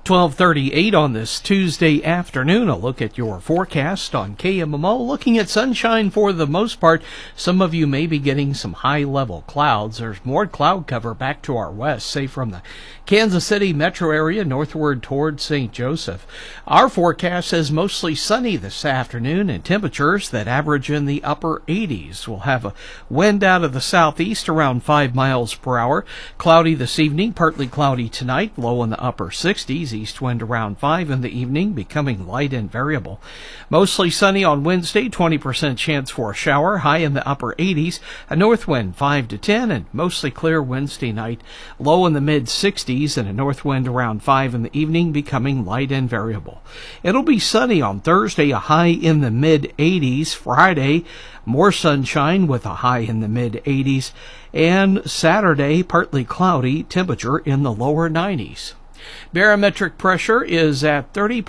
12:38 on this Tuesday afternoon. A look at your forecast on KMMO. Looking at sunshine for the most part. Some of you may be getting some high-level clouds. There's more cloud cover back to our west, say from the Kansas City metro area northward toward St. Joseph. Our forecast says mostly sunny this afternoon and temperatures that average in the upper 80s. We'll have a wind out of the southeast around 5 miles per hour. Cloudy this evening, partly cloudy tonight, low in the upper 60s. East wind around 5 in the evening, becoming light and variable. Mostly sunny on Wednesday, 20% chance for a shower, high in the upper 80s. A north wind 5 to 10, and mostly clear Wednesday night, low in the mid 60s, and a north wind around 5 in the evening, becoming light and variable. It'll be sunny on Thursday, a high in the mid 80s. Friday, more sunshine with a high in the mid 80s. And Saturday, partly cloudy, temperature in the lower 90s. Barometric pressure is at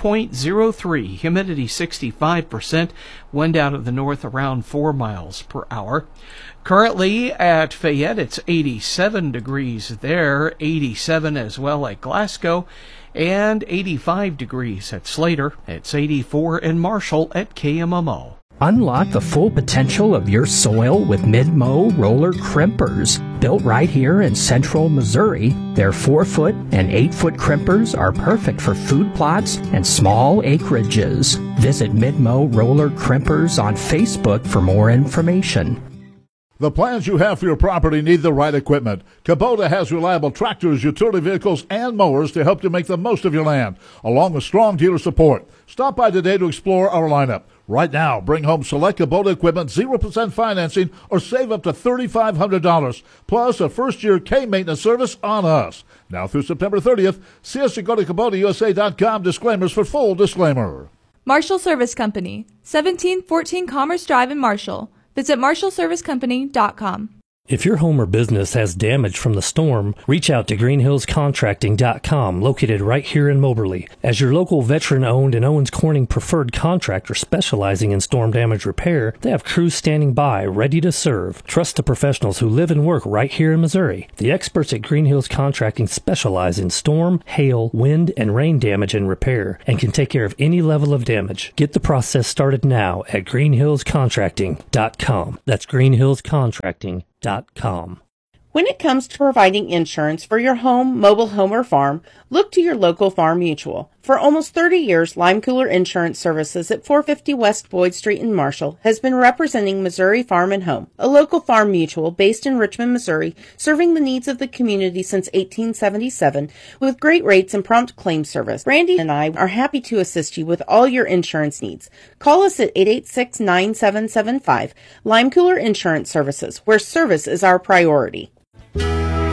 30.03, humidity 65%, wind out of the north around 4 miles per hour. Currently at Fayette, it's 87 degrees there, 87 as well at Glasgow, and 85 degrees at Slater. It's 84 in Marshall at KMMO. Unlock the full potential of your soil with Mid-Mow roller crimpers. Built right here in central Missouri, their 4-foot and 8-foot crimpers are perfect for food plots and small acreages. Visit Mid-Mow roller crimpers on Facebook for more information. The plans you have for your property need the right equipment. Kubota has reliable tractors, utility vehicles, and mowers to help you make the most of your land, along with strong dealer support. Stop by today to explore our lineup. Right now, bring home select Kubota equipment, 0% financing, or save up to $3,500, plus a first-year K-maintenance service on us. Now through September 30th, see us at go to KubotaUSA.com. Disclaimers for full disclaimer. Marshall Service Company, 1714 Commerce Drive in Marshall. Visit MarshallServiceCompany.com. If your home or business has damage from the storm, reach out to GreenHillsContracting.com, located right here in Moberly. As your local veteran-owned and Owens Corning preferred contractor specializing in storm damage repair, they have crews standing by, ready to serve. Trust the professionals who live and work right here in Missouri. The experts at Green Hills Contracting specialize in storm, hail, wind, and rain damage and repair, and can take care of any level of damage. Get the process started now at GreenHillsContracting.com. That's GreenHillsContracting.com. When it comes to providing insurance for your home, mobile home, or farm, look to your local Farm Mutual. For almost 30 years, Lime Cooler Insurance Services at 450 West Boyd Street in Marshall has been representing Missouri Farm and Home, a local farm mutual based in Richmond, Missouri, serving the needs of the community since 1877 with great rates and prompt claim service. Brandy and I are happy to assist you with all your insurance needs. Call us at 886-9775, Lime Cooler Insurance Services, where service is our priority.